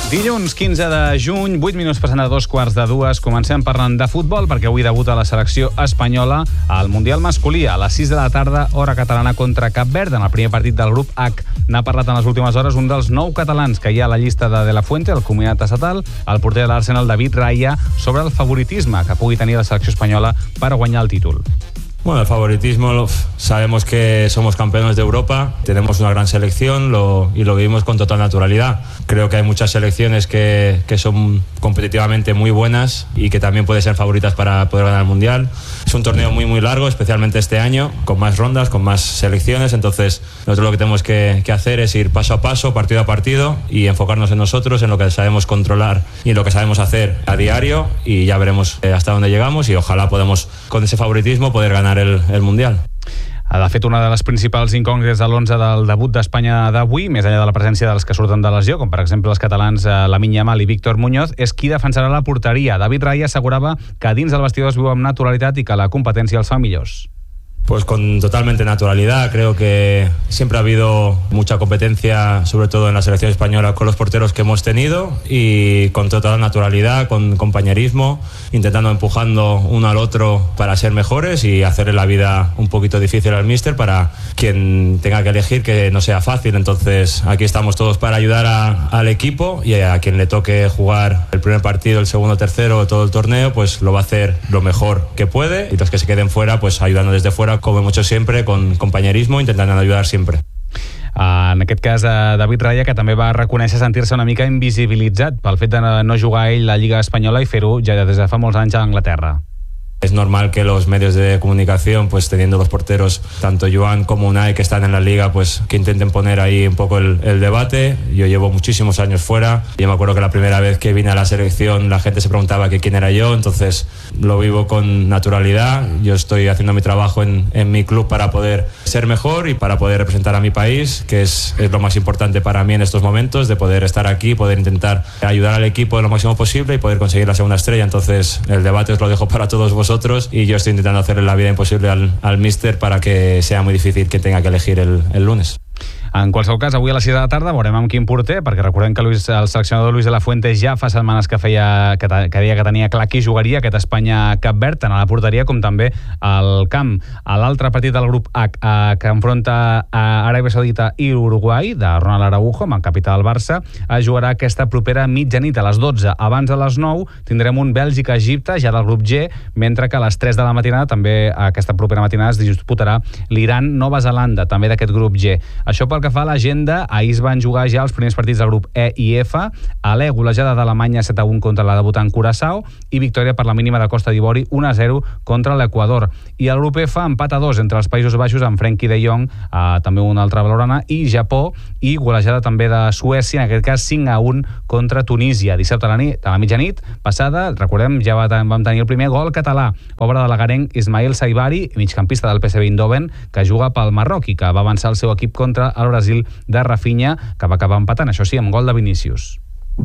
Dilluns 15 de juny, 8 minuts passant a 2:15. Comencem parlant de futbol perquè avui debuta la selecció espanyola al Mundial masculí a les 6 de la tarda, hora catalana, contra Cap Verd en el primer partit del grup H. N'ha parlat en les últimes hores un dels 9 catalans que hi ha a la llista de la Fuente, el combinat estatal, el porter de l'Arsenal, David Raya, sobre el favoritisme que pugui tenir la selecció espanyola per guanyar el títol. Bueno, el favoritismo, sabemos que somos campeones de Europa, tenemos una gran selección y lo vivimos con total naturalidad. Creo que hay muchas selecciones que son competitivamente muy buenas y que también pueden ser favoritas para poder ganar el Mundial. Es un torneo muy muy largo, especialmente este año, con más rondas, con más selecciones, entonces nosotros lo que tenemos que hacer es ir paso a paso, partido a partido y enfocarnos en nosotros, en lo que sabemos controlar y en lo que sabemos hacer a diario, y ya veremos hasta dónde llegamos y ojalá podamos, con ese favoritismo, poder ganar el Mundial. De fet, una de les principals incògnites de l'11 del debut d'Espanya d'avui, més enllà de la presència dels que surten de lesió, com per exemple els catalans Lamine Yamal i Víctor Muñoz, és qui defensarà la porteria. David Raya assegurava que dins del vestidor es viu amb naturalitat i que la competència els fa millors. Pues con totalmente naturalidad. Creo que siempre ha habido mucha competencia, sobre todo en la selección española, con los porteros que hemos tenido, y con total naturalidad, con compañerismo, intentando empujando uno al otro para ser mejores y hacerle la vida un poquito difícil al míster para quien tenga que elegir, que no sea fácil. Entonces aquí estamos todos para ayudar al equipo, y a quien le toque jugar el primer partido, el segundo, tercero, todo el torneo, pues lo va a hacer lo mejor que puede, y los que se queden fuera, pues ayudando desde fuera, como hemos hecho siempre, con compañerismo, intentando ayudar siempre. En aquest cas, David Raya, que també va reconèixer sentir-se una mica invisibilitzat pel fet de no jugar ell la Lliga Espanyola i fer-ho ja des de fa molts anys a Anglaterra. Es normal que los medios de comunicación, pues teniendo los porteros, tanto Joan como Unai, que están en la liga, pues que intenten poner ahí un poco el debate. Yo llevo muchísimos años fuera. Yo me acuerdo que la primera vez que vine a la selección la gente se preguntaba que quién era yo, entonces lo vivo con naturalidad. Yo estoy haciendo mi trabajo en mi club para poder ser mejor y para poder representar a mi país, que es lo más importante para mí en estos momentos, de poder estar aquí, poder intentar ayudar al equipo lo máximo posible y poder conseguir la segunda estrella. Entonces el debate os lo dejo para todos vosotros, y yo estoy intentando hacerle la vida imposible al míster para que sea muy difícil que tenga que elegir el lunes. En qualsevol cas, avui a les 6 de la tarda veurem amb quin porter, perquè recordem que el seleccionador Luis de la Fuente ja fa setmanes que deia que tenia clar qui jugaria aquest Espanya-Cap Verd, tant a la porteria com també al camp. A l'altre partit del grup H, que enfronta a Aràbia Saudita i Uruguai, de Ronald Araujo, amb el capità del Barça, es jugarà aquesta propera mitjanit a les 12. Abans de les 9 tindrem un Bèlgica-Egipte, ja del grup G, mentre que a les 3 de la matinada, també aquesta propera matinada, es disputarà l'Iran-Nova Zelanda, també d'aquest grup G. Això pel que fa a l'agenda, ahir es van jugar ja els primers partits del grup E i F. A l'E, golejada d'Alemanya 7-1 contra la debutant Curaçao, i victòria per la mínima de Costa d'Ivori 1-0 contra l'Equador. I al grup F, empat a 2 entre els Països Baixos amb Frenkie de Jong, també una altra valorana, i Japó, i golejada també de Suècia, en aquest cas 5-1 contra Tunísia. Dissabte a la mitjanit passada, recordem, ja vam tenir el primer gol català, obra de l'agarenc Ismail Saibari, migcampista del PSV Eindhoven, que juga pel Marroc i que va avançar el seu equip contra el Brasil de Rafinha, que va acabar empatant, això sí, amb gol de Vinícius.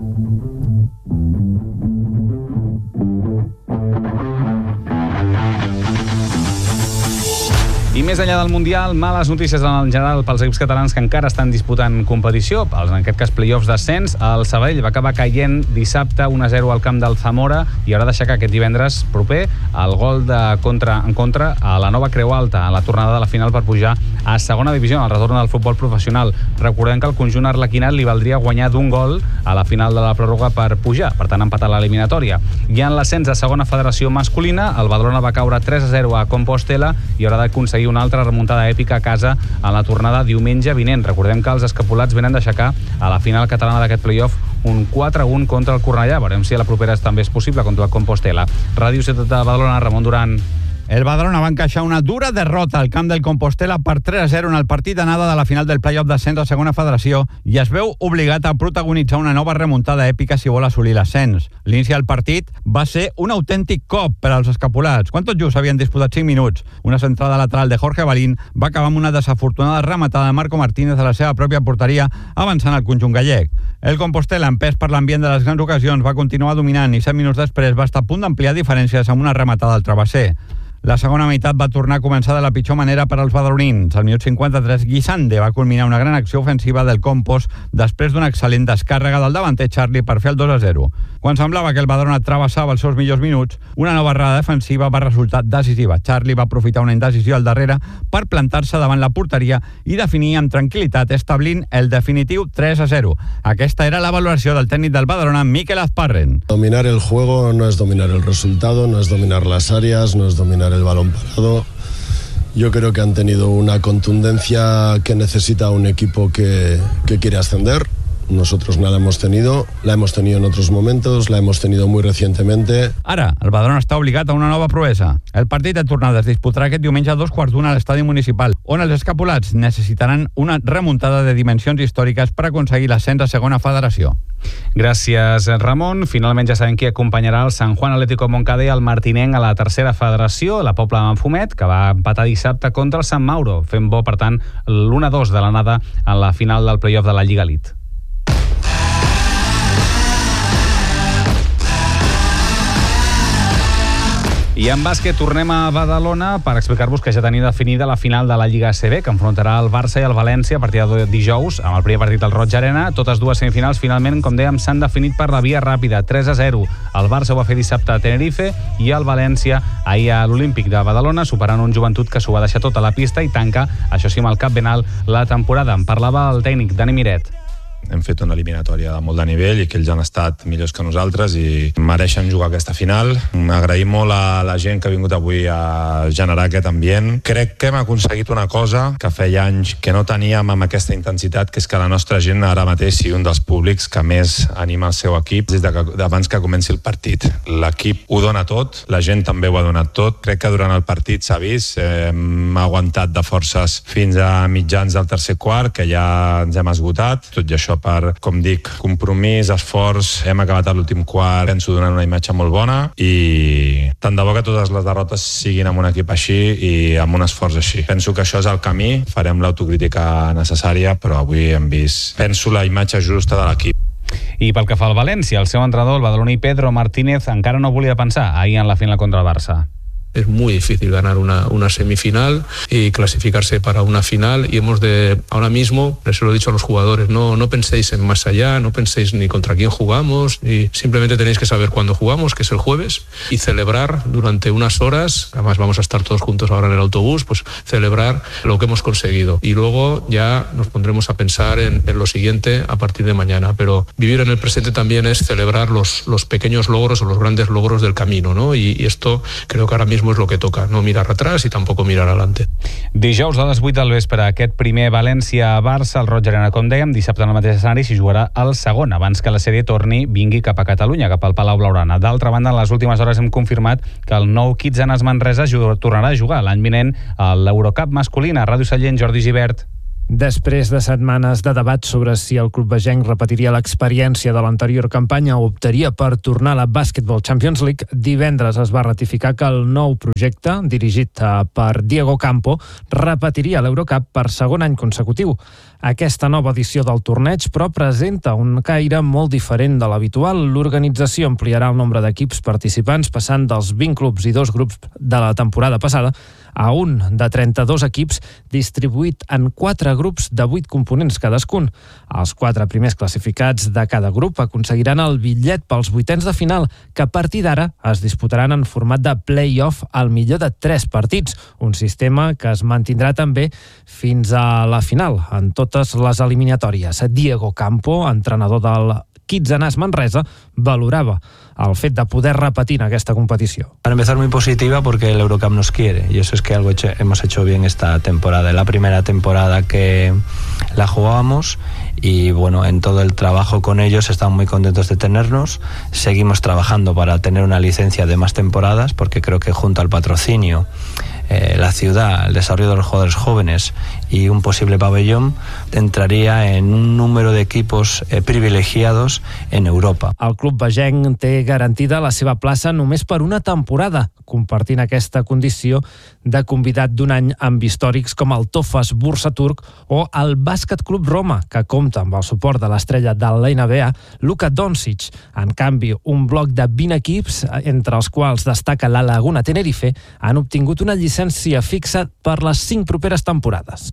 I més enllà del Mundial, males notícies en general pels equips catalans que encara estan disputant competició, en aquest cas play-offs d'ascens. El Sabadell va acabar caient dissabte 1-0 al camp del Zamora i haurà d'aixecar aquest divendres proper el gol en contra a la Nova Creu Alta, a la tornada de la final per pujar a segona divisió, al retorn del futbol professional. Recordem que el conjunt arlequinat li valdria guanyar d'un gol a la final de la pròrroga per pujar, per tant empatar l'eliminatòria. I en l'ascens a segona federació masculina, el Badalona va caure 3-0 a Compostela i haurà d'aconseguir una altra remuntada èpica a casa en la tornada diumenge vinent. Recordem que els escapulats venen d'aixecar a la final catalana d'aquest playoff un 4-1 contra el Cornellà. Veurem si a la propera també és possible contra el Compostela. Ràdio Ciutat de Badalona, Ramon Duran. El Badalona va encaixar una dura derrota al camp del Compostela per 3-0 en el partit d'anada de la final del play-off d'ascens a segona federació i es veu obligat a protagonitzar una nova remuntada èpica si vol assolir l'ascens. L'inici del partit va ser un autèntic cop per als escapulats. Quan tot just havien disputat 5 minuts, una centrada lateral de Jorge Balín va acabar amb una desafortunada rematada de Marco Martínez a la seva pròpia porteria, avançant al conjunt gallec. El Compostela, empès per l'ambient de les grans ocasions, va continuar dominant i 7 minuts després va estar a punt d'ampliar diferències amb una rematada al travesser. La segona meitat va tornar a començar de la pitjor manera per als badalonins. Al minut 53, Guisande va culminar una gran acció ofensiva del Compost després d'una excel·lent descàrrega del davanter Charlie per fer el 2-0. Quan semblava que el Badalona travessava els seus millors minuts, una nova errada defensiva va resultar decisiva. Charlie va aprofitar una indecisió al darrere per plantar-se davant la porteria i definir amb tranquil·litat, establint el definitiu 3-0. Aquesta era la valoració del tècnic del Badalona, Mikel Azparren. Dominar el juego no es dominar el resultado, no es dominar las áreas, no es dominar el balón parado. Yo creo que han tenido una contundencia que necesita un equipo que quiere ascender. Nosotros no la hemos tenido en otros momentos, la hemos tenido muy recientemente. Ara, el Badalona està obligat a una nova proesa. El partit de tornada es disputarà aquest diumenge a 2:15 a l'estadi municipal, on els escapulats necessitaran una remuntada de dimensions històriques per aconseguir l'ascens a segona federació. Gràcies, Ramon. Finalment ja sabem qui acompanyarà el Sant Juan Atlético Moncada i el Martinenc a la tercera federació, la Pobla de Manfumet, que va empatar dissabte contra el Sant Mauro, fent bo, per tant, l'1-2 de l'anada en la final del play-off de la Lliga Elite. I en bàsquet tornem a Badalona per explicar-vos que ja tenia definida la final de la Lliga ACB, que enfrontarà el Barça i el València a partir de dijous, amb el primer partit al Roig Arena. Totes dues semifinals, finalment, com dèiem, s'han definit per la via ràpida, 3-0. El Barça ho va fer dissabte a Tenerife i el València ahir a l'Olímpic de Badalona, superant un Joventut que s'ho va deixar tota la pista i tanca, això sí, amb el cap ben alt, la temporada. En parlava el tècnic Dani Miret. Hem fet una eliminatòria de molt de nivell i que ells han estat millors que nosaltres i mereixen jugar aquesta final. Agraïm molt a la gent que ha vingut avui a generar aquest ambient. Crec que hem aconseguit una cosa que feia anys que no teníem amb aquesta intensitat, que és que la nostra gent ara mateix sigui un dels públics que més anima el seu equip des d'abans que comenci el partit. L'equip ho dona tot, la gent també ho ha donat tot. Crec que durant el partit s'ha vist, hem aguantat de forces fins a mitjans del tercer quart, que ja ens hem esgotat. Tot i això, per, com dic, compromís, esforç, hem acabat a l'últim quart, penso, donant una imatge molt bona i tant de bo que totes les derrotes siguin amb un equip així i amb un esforç així. Penso que això és el camí, farem l'autocrítica necessària, però avui hem vist, penso, la imatge justa de l'equip. I pel que fa al València, el seu entrenador, el badaloní Pedro Martínez, encara no volia pensar ahir en la final contra el Barça. Es muy difícil ganar una semifinal y clasificarse para una final y hemos de, ahora mismo, les lo he dicho a los jugadores, no penséis en más allá, no penséis ni contra quién jugamos, y simplemente tenéis que saber cuándo jugamos, que es el jueves, y celebrar durante unas horas, además vamos a estar todos juntos ahora en el autobús, pues celebrar lo que hemos conseguido. Y luego ya nos pondremos a pensar en lo siguiente a partir de mañana, pero vivir en el presente también es celebrar los pequeños logros o los grandes logros del camino, ¿no? Y esto creo que ahora mismo es lo que toca, no mirar atrás y tampoco mirar adelante. Dijous a les 8 del vespre, aquest primer València-Barça al Roig Arena, com dèiem, dissabte en el mateix escenari s'hi jugarà el segon, abans que la sèrie vingui cap a Catalunya, cap al Palau Blaugrana. D'altra banda, en les últimes hores hem confirmat que el nou Kitzanes Manresa tornarà a jugar l'any vinent a l'Eurocup masculina. Ràdio Sallent, Jordi Gibert. Després de setmanes de debat sobre si el club vegenc repetiria l'experiència de l'anterior campanya o optaria per tornar a la Basketball Champions League, divendres es va ratificar que el nou projecte, dirigit per Diego Campo, repetiria l'Eurocup per segon any consecutiu. Aquesta nova edició del torneig, però, presenta un caire molt diferent de l'habitual. L'organització ampliarà el nombre d'equips participants, passant dels 20 clubs i 2 grups de la temporada passada a un de 32 equips distribuït en 4 grups de 8 components cadascun. Els 4 primers classificats de cada grup aconseguiran el bitllet pels vuitens de final, que a partir d'ara es disputaran en format de play-off al millor de 3 partits, un sistema que es mantindrà també fins a la final, en totes les eliminatòries. Diego Campo, entrenador del Kitzanes Manresa, valoraba el fet de poder repetir en aquesta competició. Para empezar, muy positiva porque el Eurocup nos quiere y eso es que algo hemos hecho bien esta temporada. Es la primera temporada que la jugábamos y bueno, en todo el trabajo con ellos están muy contentos de tenernos. Seguimos trabajando para tener una licencia de más temporadas porque creo que junto al patrocinio, la ciudad, el desarrollo de los jugadores jóvenes y un posible pabellón, entraría en un número de equipos privilegiados en Europa. El club begenc té garantida la seva plaça només per una temporada, compartint aquesta condició de convidat d'un any amb històrics com el Tofas Bursaturk o el Bàsquet Club Roma, que compta amb el suport de l'estrella de la NBA, Luka Doncic. En canvi, un bloc de 20 equips, entre els quals destaca la Laguna Tenerife, han obtingut una llicència fixa per les 5 properes temporades.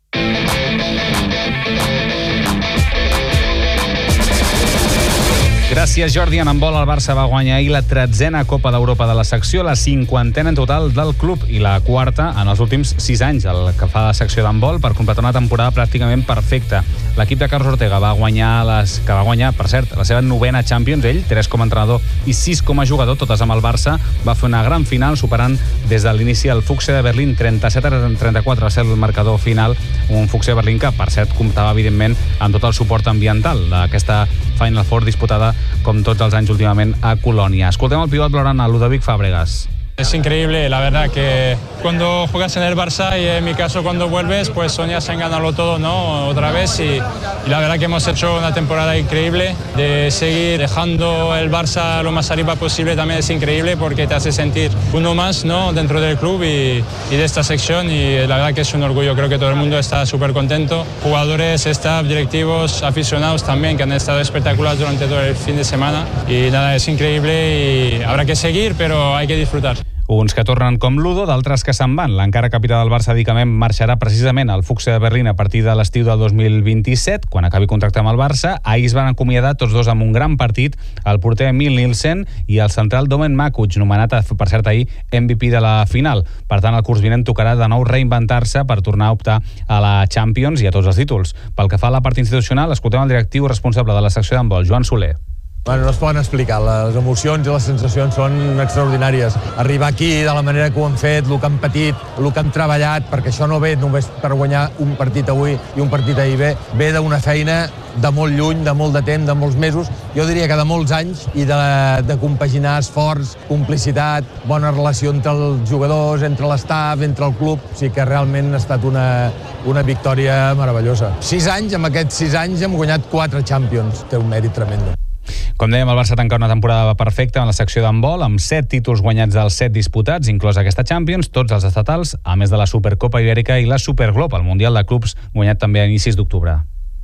Gràcies, Jordi. En handbol, el Barça va guanyar ahir la 13a Copa d'Europa de la secció, la 50a en total del club i la 4a en els últims 6 anys, el que fa la secció d'handbol, per completar una temporada pràcticament perfecta. L'equip de Carlos Ortega va guanyar, per cert, la seva 9a Champions, ell, 3 com a entrenador i 6 com a jugador, totes amb el Barça. Va fer una gran final, superant des de l'inici el Füchse de Berlín, 37-34 va ser el marcador final, un Füchse de Berlín que, per cert, comptava, evidentment, amb tot el suport ambiental d'aquesta Final Four disputada, com tots els anys últimament, a Colònia. Escoltem el pivot blaugrana, Ludovic Fàbregas. Es increíble, la verdad que cuando juegas en el Barça y en mi caso cuando vuelves, pues soñas en ganarlo todo, ¿no? Otra vez y la verdad que hemos hecho una temporada increíble, de seguir dejando el Barça lo más arriba posible también es increíble porque te hace sentir uno más, ¿no? Dentro del club y de esta sección y la verdad que es un orgullo, creo que todo el mundo está súper contento, jugadores, staff, directivos, aficionados también que han estado espectaculares durante todo el fin de semana y nada, es increíble y habrá que seguir, pero hay que disfrutar. Uns que tornen com Ludo, d'altres que se'n van. L'encara capità del Barça, Dicament, marxarà precisament al Füchse de Berlín a partir de l'estiu del 2027, quan acabi contracte amb el Barça. Ahir es van acomiadar tots dos amb un gran partit, el porter Emil Nielsen i el central Domen Makuc, nomenat, per cert, ahir MVP de la final. Per tant, el curs vinent tocarà de nou reinventar-se per tornar a optar a la Champions i a tots els títols. Pel que fa a la part institucional, escoltem el directiu responsable de la secció d'handbol, Joan Soler. Bueno, no es poden explicar, les emocions i les sensacions són extraordinàries. Arribar aquí de la manera que ho han fet, el que han patit, el que han treballat, perquè això no ve només per guanyar un partit avui i un partit ahir, ve d'una feina de molt lluny, de molt de temps, de molts mesos, jo diria que de molts anys, i de compaginar esforç, complicitat, bona relació entre els jugadors, entre l'estaf, entre el club. O sigui que realment ha estat una victòria meravellosa. 6 anys, amb aquests 6 anys hem guanyat 4 Champions, té un mèrit tremendo. Com dèiem, el Barça tanca una temporada perfecta en la secció d'handbol, amb 7 títols guanyats dels 7 disputats, inclòs aquesta Champions, tots els estatals, a més de la Supercopa Ibèrica i la Superglob, el Mundial de Clubs, guanyat també a inicis d'octubre.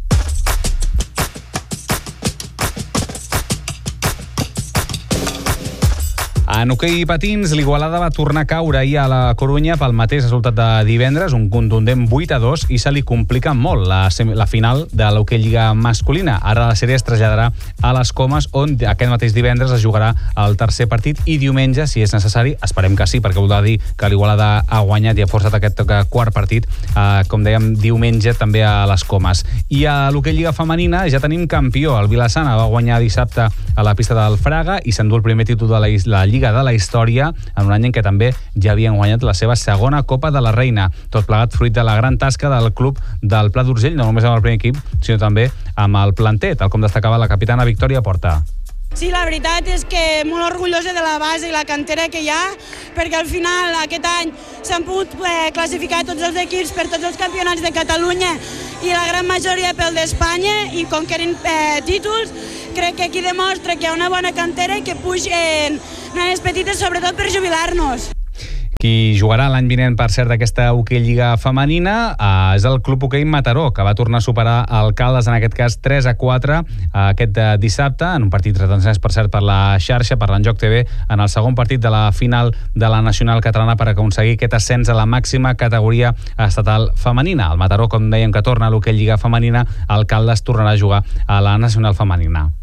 En hoquei patins, l'Igualada va tornar a caure ahir a la Corunya pel mateix resultat de divendres, un contundent 8-2, i se li complica molt la final de l'hoquei lliga masculina. Ara la sèrie es traslladarà a les Comes, on aquest mateix divendres es jugarà el tercer partit, i diumenge, si és necessari, esperem que sí, perquè voldrà dir que l'Igualada ha guanyat i ha forçat aquest quart partit, com dèiem, diumenge també a les Comes. I a l'hoquei lliga femenina ja tenim campió. El Vilassana va guanyar dissabte a la pista del Fraga i s'endú el primer títol de la Lliga de la història, en un any en què també ja havien guanyat la seva segona Copa de la Reina. Tot plegat fruit de la gran tasca del club del Pla d'Urgell, no només amb el primer equip, sinó també amb el planter, tal com destacava la capitana Victòria Porta. Sí, la veritat és que molt orgullosa de la base i la cantera que hi ha, perquè al final aquest any s'han pogut classificar tots els equips per tots els campionats de Catalunya i la gran majoria pel d'Espanya, i com que eren títols, crec que aquí demostra que hi ha una bona cantera i que pugen nenes petites, sobretot per jubilar-nos. Qui jugarà l'any vinent, per cert, d'aquesta hoquei lliga femenina és el Club Hoquei Mataró, que va tornar a superar el Caldes, en aquest cas 3-4, aquest dissabte, en un partit retransmès, per cert, per la xarxa, per l'Enjoc TV, en el segon partit de la final de la Nacional Catalana per aconseguir aquest ascens a la màxima categoria estatal femenina. El Mataró, com dèiem, que torna a l'hoquei lliga femenina, el Caldes tornarà a jugar a la Nacional Femenina.